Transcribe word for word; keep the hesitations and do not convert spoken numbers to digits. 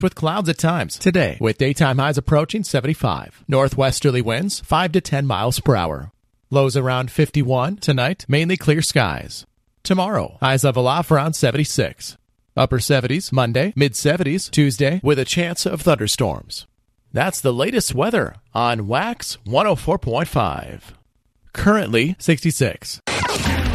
with clouds at times today, with daytime highs approaching seventy-five. Northwesterly winds five to ten miles per hour. Lows around fifty-one. Tonight, mainly clear skies. Tomorrow, highs level off around seventy-six. Upper seventies Monday, mid-seventies Tuesday, with a chance of thunderstorms. That's the latest weather on Wax one oh four point five. Currently sixty-six.